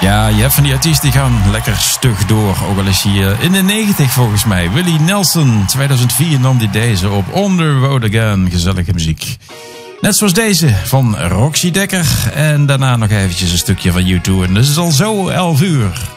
Ja, je hebt van die artiesten die gaan lekker stug door. Ook al is hij in de 90 volgens mij. Willie Nelson, 2004 nam hij deze op On The Road Again. Gezellige muziek. Net zoals deze van Roxy Dekker. En daarna nog eventjes een stukje van U2. En dus is al zo 11 uur.